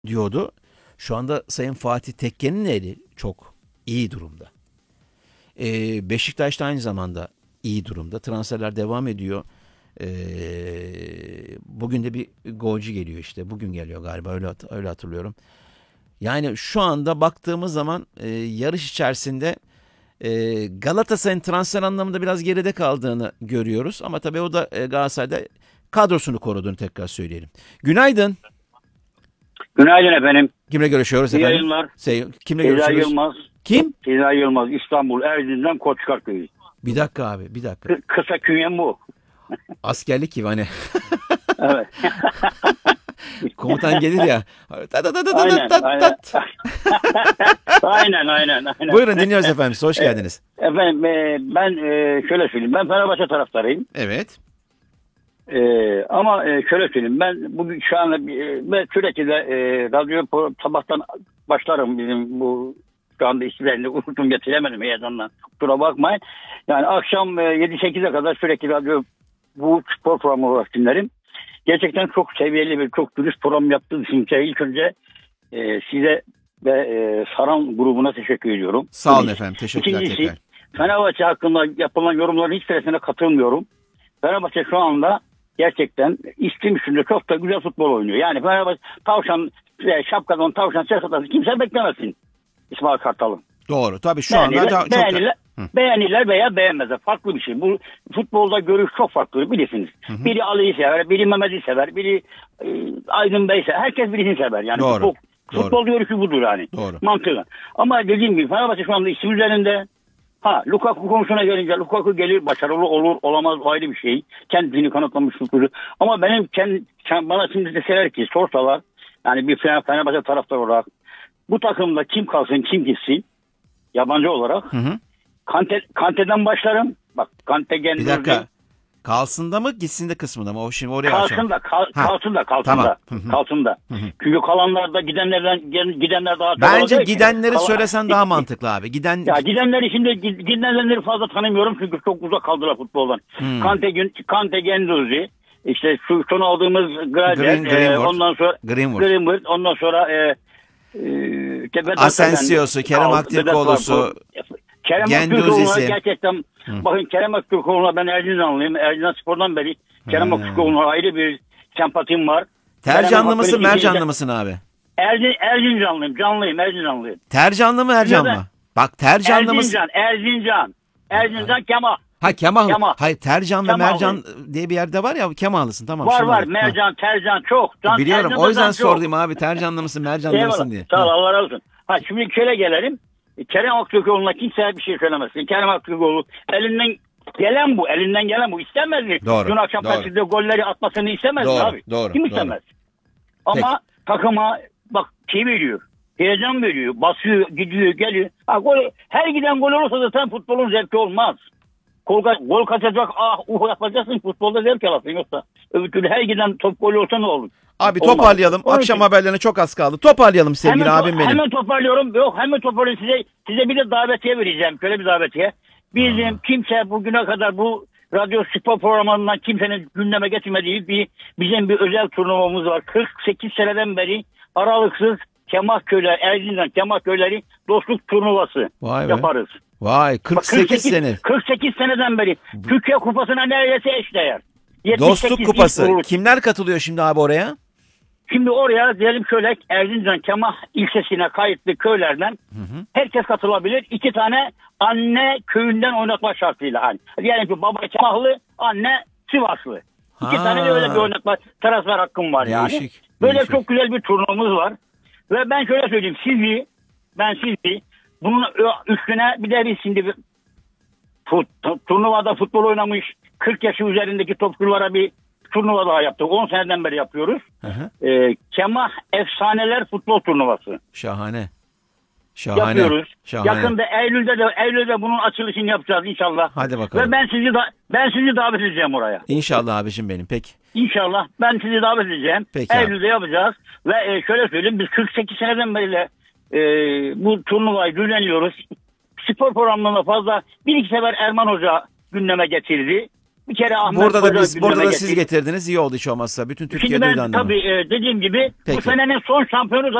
diyordu. Şu anda Sayın Fatih Tekke'nin eli çok iyi durumda. Beşiktaş da aynı zamanda iyi durumda. Transferler devam ediyor. Ee, Bugün de bir golcü geliyor işte. Bugün geliyor galiba öyle hatırlıyorum. Yani şu anda baktığımız zaman yarış içerisinde Galatasaray'ın transfer anlamında biraz geride kaldığını görüyoruz. Ama tabii o da Galatasaray'da kadrosunu koruduğunu tekrar söyleyelim. Günaydın. Günaydın efendim. Kimle görüşüyoruz İyi efendim? yayınlar. Kimle Sezai görüşüyoruz? Yılmaz. Kim? Sezai Yılmaz, İstanbul, Erzincan, Koçkar Köyü. Bir dakika abi, bir dakika. Kısa künyem bu. Askerlik gibi hani. Evet. Komutan gelir ya. Aynen, aynen. aynen. Buyurun dinliyoruz efendim. Hoş geldiniz. Efendim ben şöyle söyleyeyim. Ben Fenerbahçe taraftarıyım. Evet. Ama şöyle söyleyeyim. Ben bugün şu anda ben sürekli de radyo sabahtan başlarım bizim bu şu anda isimlerini unuttum getiremedim heyecandan. Kusura bakmayın. Yani akşam 7-8'e kadar sürekli radyo bu spor programı olarak dinlerim. Gerçekten çok seviyeli ve çok dürüst program yaptığınız için ilk önce size ve Saran grubuna teşekkür ediyorum. Sağ olun efendim. Teşekkürler İkincisi, tekrar. Fenerbahçe hakkında yapılan yorumların hiçbirisine katılmıyorum. Fenerbahçe şu anda gerçekten istim üstünde çok da güzel futbol oynuyor. Yani Fenerbahçe tavşan, şapkadan tavşan ses atarsa kimse beklemesin İsmail Kartal'ın. Doğru. Tabii şu anda çok Beğenirler veya beğenmezler. Farklı bir şey. Bu futbolda görüş çok farklı bilirsiniz. Hı. Biri Ali'yi sever, biri Mehmet'i sever, biri Aydın Bey sever. Herkes birisini sever. Yani doğru. Futbol görüşü budur yani. Doğru. Mantıklı. Ama dediğim gibi Fenerbahçe şu anda isim üzerinde. Lukaku konusuna gelince Lukaku gelir, başarılı olur, olamaz ayrı bir şey. Kendini kanıtlamış futbolcu. Ama benim bana şimdi deseler ki sorsalar yani bir Fenerbahçe taraftarı olarak bu takımda kim kalsın kim gitsin yabancı olarak Kante'den başlarım. Bak Kante bir dakika. Kalsın da mı gitsin de kısmında mı? O şimdi oraya kalsın da. Tamam. Kalsın da. Çünkü kalanlar da gidenler daha çok. Bence gidenleri söylesen daha mantıklı abi. Gidenleri fazla tanımıyorum çünkü çok uzak kaldılar futboldan. Kante Genduzi, işte şu son aldığımız Greenwood, ondan sonra Asensio'su, Kerem Aktürkoğlu'su, Kerem Aktürkoğlu'na gerçekten bakın Kerem Aktürkoğlu'na ben Erzincanlıyım. Erzincan Spor'dan beri Kerem Aktürkoğlu'na ayrı bir sempatim var. Tercanlı mısın, Mercanlı mısın abi? Erzincanlıyım, Erzincanlıyım. Tercanlı mı, Ercan mı? Bak Tercanlı mısın? Erzincan Kemal. Kemal. Hayır Tercan ve Mercan diye bir yerde var ya Kemahlısın tamam. Var Mercan, Tercan çok. Biliyorum Tercan, o yüzden sordum abi Tercanlı mısın, Mercanlı mısın diye. Sağ ol Allah razı olsun. Şimdi şöyle gelelim. Kerem Aktürkoğlu'na kimse bir şey söylemesin. Kerem Aktürkoğlu elinden gelen bu. İstemez mi? Doğru. Dün akşam kaçırdığı golleri atmasını istemez mi abi? Doğru. Kim istemez? Ama takıma bak şey veriyor. Heyecan veriyor. Basıyor, gidiyor, geliyor. Her giden gol olursa zaten futbolun zevki olmaz. Gol kaçacak, yapacaksın futbolda zevk alasın yoksa. Öbür türlü her giden top golü olsa ne olur? Abi toparlayalım. Akşam haberlerine çok az kaldı. Toparlayalım sevgili abim benim. Hemen toparlıyorum. Hemen toparlıyorum size bir de davetiye vereceğim. Şöyle bir davetiye. Bizim kimse bugüne kadar bu radyo spor programından kimsenin gündeme getirmediği bizim bir özel turnuvamız var. 48 seneden beri aralıksız Erzincan Kemal Köyleri dostluk turnuvası yaparız. Vay 48 sene. 48 seneden beri Türkiye Kupası'na neredeyse eşdeğer. Dostluk Kupası. Kimler katılıyor şimdi abi oraya? Şimdi oraya diyelim şöyle Erzincan Kemah ilçesine kayıtlı köylerden herkes katılabilir. 2 tane anne köyünden oynatma şartıyla. Hani. Diyelim ki baba Kemahlı, anne Sivaslı. 2 tane de öyle bir oynatma transfer hakkım var yani. Böyle çok güzel bir turnuvamız var. Ve ben şöyle söyleyeyim sizi bunun üstüne bir de biz şimdi turnuvada futbol oynamış 40 yaşı üzerindeki topçulara bir turnuva daha yaptık. 10 seneden beri yapıyoruz. Kemah Efsaneler Futbol Turnuvası. Şahane. Yapıyoruz. Yakında Eylül'de bunun açılışını yapacağız inşallah. Hadi bakalım. Ve ben sizi davet edeceğim oraya. İnşallah abicim benim. Peki. İnşallah ben sizi davet edeceğim. Peki Eylül'de yapacağız. Ve şöyle söyleyeyim biz 48 seneden beri bu turnuvayı düzenliyoruz. Spor programlarında fazla bir iki sefer Erman Hoca gündeme getirdi. Bir kere Ahmet Burada da Hoca biz burada gündeme da siz getirdi. getirdiniz. İyi oldu hiç olmazsa. Bütün Türkiye Şimdi duydu ben anlamı. tabii dediğim gibi Peki. bu senenin son şampiyonu